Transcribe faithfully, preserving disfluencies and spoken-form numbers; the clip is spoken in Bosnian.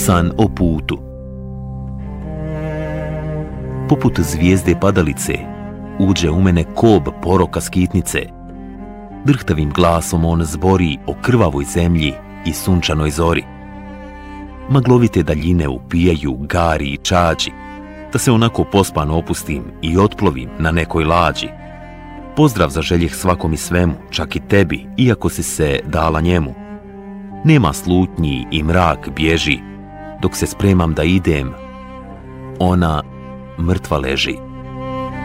San o putu. Poput zvijezde padalice, uđe u mene kob poroka skitnice. Drhtavim glasom on zbori o krvavoj zemlji i sunčanoj zori. Maglovite daljine upijaju gari i čađi, da se onako pospano opustim i otplovim na nekoj lađi. Pozdrav zaželjeh svakom i svemu, čak i tebi, iako si se dala njemu. Nema slutnji i mrak bježi, dok se spremam da idem, ona mrtva leži.